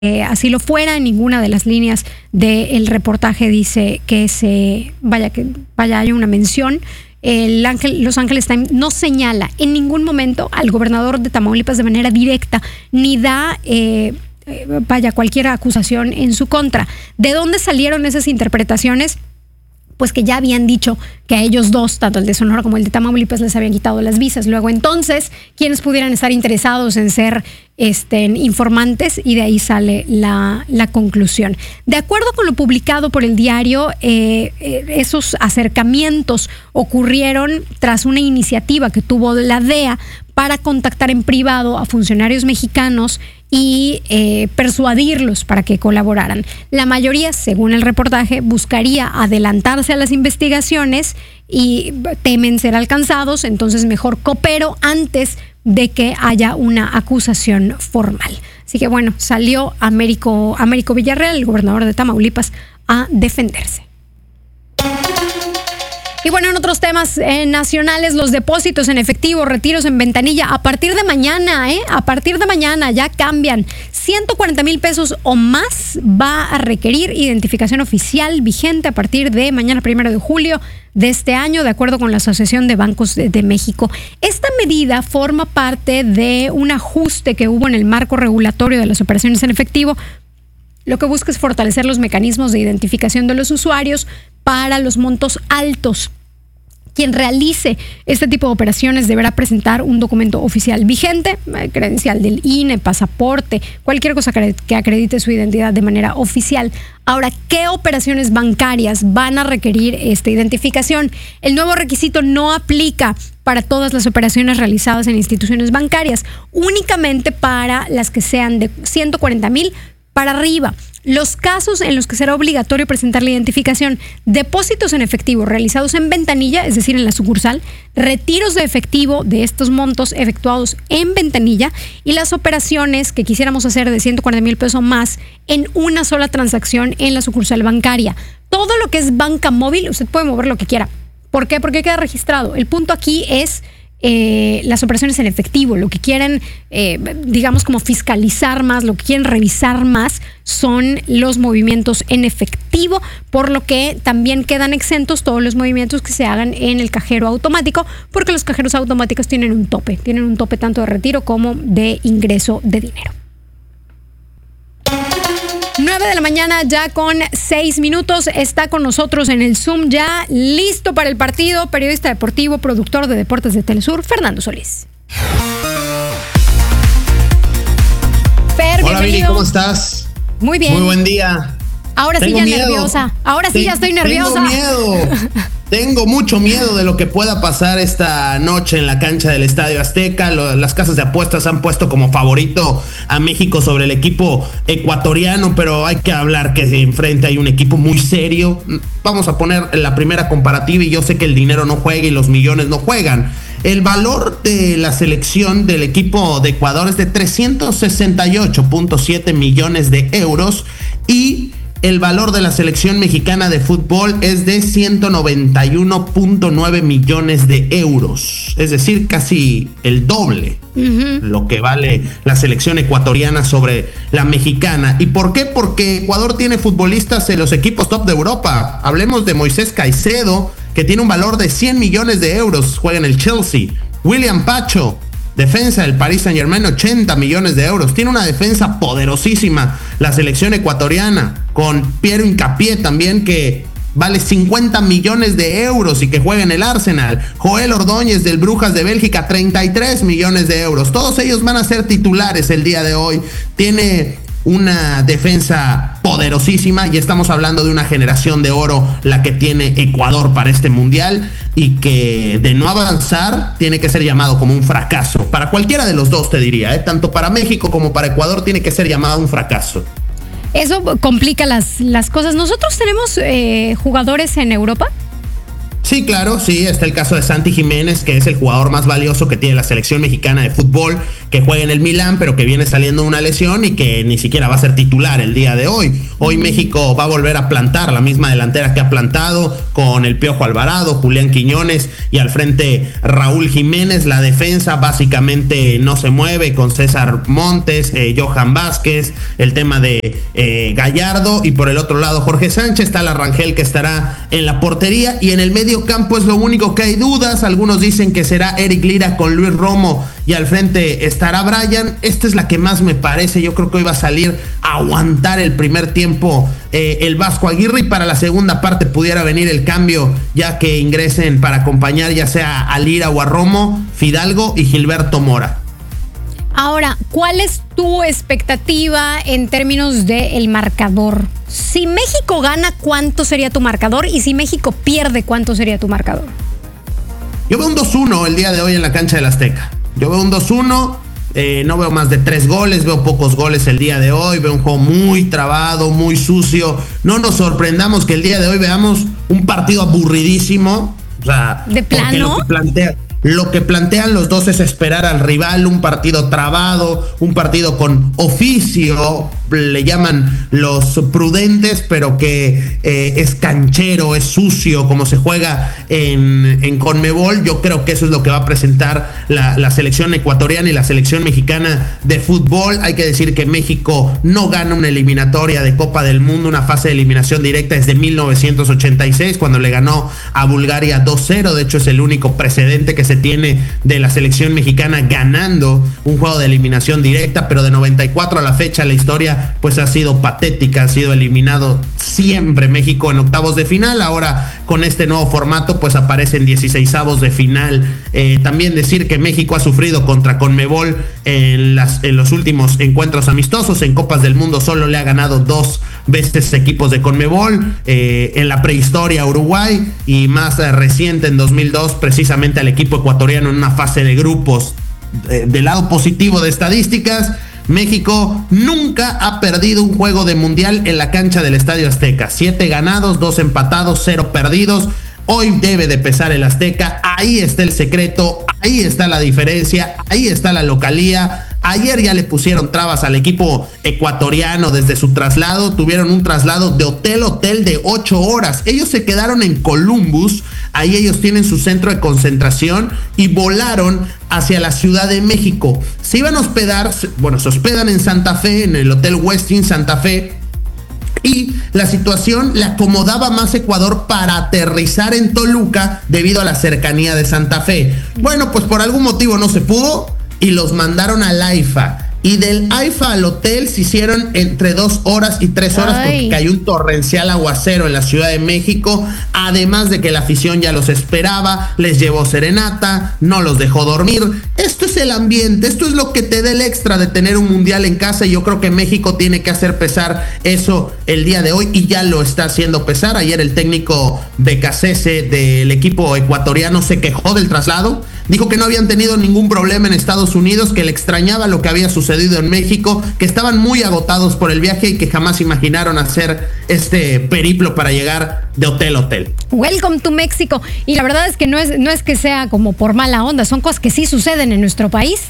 así lo fuera. En ninguna de las líneas del reportaje dice que haya una mención. Los Angeles Times no señala en ningún momento al gobernador de Tamaulipas de manera directa, ni da cualquier acusación en su contra. ¿De dónde salieron esas interpretaciones? Pues que ya habían dicho que a ellos dos, tanto el de Sonora como el de Tamaulipas, les habían quitado las visas. Luego entonces, quienes pudieran estar interesados en ser informantes, y de ahí sale la conclusión. De acuerdo con lo publicado por el diario, esos acercamientos ocurrieron tras una iniciativa que tuvo la DEA para contactar en privado a funcionarios mexicanos y persuadirlos para que colaboraran. La mayoría, según el reportaje, buscaría adelantarse a las investigaciones y temen ser alcanzados, entonces mejor coopero antes de que haya una acusación formal. Así que bueno, salió Américo Villarreal, el gobernador de Tamaulipas, a defenderse. Y bueno, en otros temas nacionales, los depósitos en efectivo, retiros en ventanilla, a partir de mañana ya cambian. 140,000 pesos o más va a requerir identificación oficial vigente a partir de mañana, 1 de julio de este año, de acuerdo con la Asociación de Bancos de México. Esta medida forma parte de un ajuste que hubo en el marco regulatorio de las operaciones en efectivo. Lo que busca es fortalecer los mecanismos de identificación de los usuarios para los montos altos. Quien realice este tipo de operaciones deberá presentar un documento oficial vigente, credencial del INE, pasaporte, cualquier cosa que acredite su identidad de manera oficial. Ahora, ¿qué operaciones bancarias van a requerir esta identificación? El nuevo requisito no aplica para todas las operaciones realizadas en instituciones bancarias, únicamente para las que sean de 140,000 para arriba. Los casos en los que será obligatorio presentar la identificación: depósitos en efectivo realizados en ventanilla, es decir, en la sucursal, retiros de efectivo de estos montos efectuados en ventanilla, y las operaciones que quisiéramos hacer de 140,000 pesos más en una sola transacción en la sucursal bancaria. Todo lo que es banca móvil, usted puede mover lo que quiera. ¿Por qué? Porque queda registrado. El punto aquí es las operaciones en efectivo. Lo que quieren, digamos, como fiscalizar más, lo que quieren revisar más son los movimientos en efectivo, por lo que también quedan exentos todos los movimientos que se hagan en el cajero automático, porque los cajeros automáticos tienen un tope tanto de retiro como de ingreso de dinero. 9 de la mañana ya con 6 minutos. Está con nosotros en el Zoom ya, listo para el partido, periodista deportivo, productor de deportes de Telesur, Fernando Solís. Fer, hola Viri, ¿cómo estás? Muy bien. Muy buen día. Ahora sí ya nerviosa. Ahora sí ya estoy nerviosa. Tengo miedo. Tengo mucho miedo de lo que pueda pasar esta noche en la cancha del Estadio Azteca. Las casas de apuestas han puesto como favorito a México sobre el equipo ecuatoriano, pero hay que hablar que enfrente hay un equipo muy serio. Vamos a poner la primera comparativa, y yo sé que el dinero no juega y los millones no juegan. El valor de la selección del equipo de Ecuador es de 368.7 millones de euros, y el valor de la selección mexicana de fútbol es de 191.9 millones de euros. Es decir, casi el doble lo que vale la selección ecuatoriana sobre la mexicana. ¿Y por qué? Porque Ecuador tiene futbolistas en los equipos top de Europa. Hablemos de Moisés Caicedo, que tiene un valor de 100 millones de euros, juega en el Chelsea. William Pacho, defensa del Paris Saint-Germain, 80 millones de euros. Tiene una defensa poderosísima la selección ecuatoriana, con Piero Hincapié también, que vale 50 millones de euros y que juega en el Arsenal. Joel Ordóñez del Brujas de Bélgica, 33 millones de euros. Todos ellos van a ser titulares el día de hoy. Tiene una defensa poderosísima, y estamos hablando de una generación de oro la que tiene Ecuador para este mundial, y que de no avanzar tiene que ser llamado como un fracaso. Para cualquiera de los dos, te diría, tanto para México como para Ecuador tiene que ser llamado un fracaso. Eso complica las cosas. ¿Nosotros tenemos jugadores en Europa? Sí, claro, sí, está el caso de Santi Jiménez, que es el jugador más valioso que tiene la selección mexicana de fútbol, que juega en el Milán, pero que viene saliendo de una lesión y que ni siquiera va a ser titular el día de hoy. Hoy México va a volver a plantar la misma delantera que ha plantado, con el Piojo Alvarado, Julián Quiñones y al frente Raúl Jiménez. La defensa básicamente no se mueve, con César Montes, Johan Vázquez, el tema de Gallardo, y por el otro lado Jorge Sánchez, está la Rangel, que estará en la portería, y en el medio campo es lo único que hay dudas. Algunos dicen que será Eric Lira con Luis Romo y al frente estará Brian. Esta es la que más me parece. Yo creo que hoy va a salir a aguantar el primer tiempo el Vasco Aguirre, y para la segunda parte pudiera venir el cambio, ya que ingresen para acompañar ya sea a Lira o a Romo, Fidalgo y Gilberto Mora. Ahora, ¿cuál es tu expectativa en términos del marcador? Si México gana, ¿cuánto sería tu marcador? Y si México pierde, ¿cuánto sería tu marcador? Yo veo un 2-1 el día de hoy en la cancha del Azteca. Yo veo un 2-1, no veo más de 3 goles, veo pocos goles el día de hoy, veo un juego muy trabado, muy sucio. No nos sorprendamos que el día de hoy veamos un partido aburridísimo. O sea, ¿de plano? Lo que plantean los dos es esperar al rival, un partido trabado, un partido con oficio, le llaman los prudentes, pero que es canchero, es sucio, como se juega en Conmebol. Yo creo que eso es lo que va a presentar la selección ecuatoriana y la selección mexicana de fútbol. Hay que decir que México no gana una eliminatoria de Copa del Mundo, una fase de eliminación directa desde 1986, cuando le ganó a Bulgaria 2-0. De hecho, es el único precedente que se tiene de la selección mexicana ganando un juego de eliminación directa, pero de 94 a la fecha la historia pues ha sido patética, ha sido eliminado siempre México en octavos de final. Ahora con este nuevo formato pues aparecen 16avos de final. También decir que México ha sufrido contra Conmebol en los últimos encuentros amistosos. En Copas del Mundo solo le ha ganado 2 veces equipos de Conmebol, en la prehistoria Uruguay, y más reciente en 2002 precisamente al equipo ecuatoriano en una fase de grupos. Del lado positivo de estadísticas, México nunca ha perdido un juego de mundial en la cancha del Estadio Azteca. 7 ganados, 2 empatados, 0 perdidos. Hoy debe de pesar el Azteca. Ahí está el secreto, ahí está la diferencia, ahí está la localía. Ayer ya le pusieron trabas al equipo ecuatoriano desde su traslado. Tuvieron un traslado de hotel de 8 horas. Ellos se quedaron en Columbus. Ahí ellos tienen su centro de concentración y volaron hacia la Ciudad de México. Se iban a hospedar, bueno, se hospedan en Santa Fe, en el Hotel Westin Santa Fe. Y la situación le acomodaba más Ecuador para aterrizar en Toluca debido a la cercanía de Santa Fe. Bueno, pues por algún motivo no se pudo y los mandaron al AIFA. Y del AIFA al hotel se hicieron entre 2 horas y 3 horas porque cayó un torrencial aguacero en la Ciudad de México. Además de que la afición ya los esperaba, les llevó serenata, no los dejó dormir. Esto es el ambiente, esto es lo que te da el extra de tener un mundial en casa, y yo creo que México tiene que hacer pesar eso el día de hoy, y ya lo está haciendo pesar. Ayer el técnico Becasese del equipo ecuatoriano se quejó del traslado, dijo que no habían tenido ningún problema en Estados Unidos, que le extrañaba lo que había sucedido en México, que estaban muy agotados por el viaje y que jamás imaginaron hacer este periplo para llegar de hotel a hotel. Welcome to México. Y la verdad es que no es que sea como por mala onda, son cosas que sí suceden en nuestro país.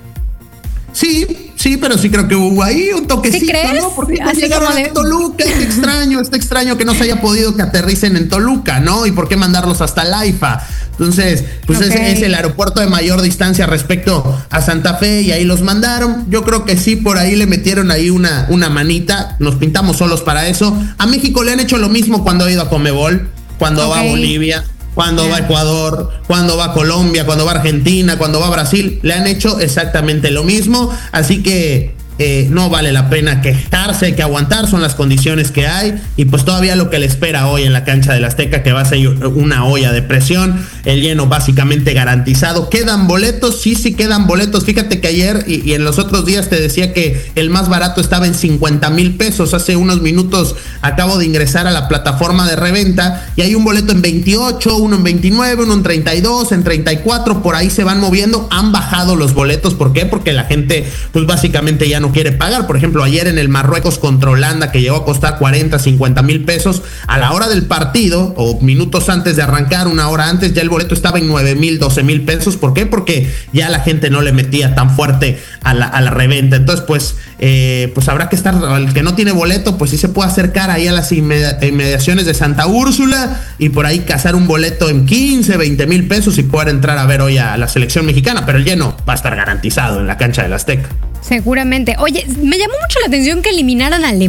Sí, pero sí creo que hubo ahí un toquecito, ¿Sí crees? ¿no? Porque Así llegaron a Toluca, está extraño que no se haya podido que aterricen en Toluca, ¿no? ¿Y por qué mandarlos hasta el AIFA? Entonces, pues es el aeropuerto de mayor distancia respecto a Santa Fe, y ahí los mandaron. Yo creo que sí, por ahí le metieron ahí una manita, nos pintamos solos para eso. A México le han hecho lo mismo cuando ha ido a Conmebol, cuando va a Bolivia, cuando va a Ecuador, cuando va a Colombia, cuando va a Argentina, cuando va a Brasil, le han hecho exactamente lo mismo. Así que no vale la pena quejarse, hay que aguantar, son las condiciones que hay, y pues todavía lo que le espera hoy en la cancha del Azteca, que va a ser una olla de presión, el lleno básicamente garantizado. ¿Quedan boletos? Sí quedan boletos. Fíjate que ayer y en los otros días te decía que el más barato estaba en 50,000 pesos. Hace unos minutos acabo de ingresar a la plataforma de reventa y hay un boleto en 28, uno en 29, uno en 32, en 34, por ahí se van moviendo. Han bajado los boletos. ¿Por qué? Porque la gente pues básicamente ya no no quiere pagar. Por ejemplo, ayer en el Marruecos contra Holanda, que llegó a costar 40, 50 mil pesos, a la hora del partido o minutos antes de arrancar, una hora antes, ya el boleto estaba en 9 mil, 12 mil pesos. ¿Por qué? Porque ya la gente no le metía tan fuerte a la reventa. Entonces, pues habrá que estar, el que no tiene boleto, pues sí se puede acercar ahí a las inmediaciones de Santa Úrsula y por ahí cazar un boleto en 15, 20 mil pesos y poder entrar a ver hoy a la selección mexicana, pero el lleno va a estar garantizado en la cancha del Azteca. Seguramente. Oye, me llamó mucho la atención que eliminaran a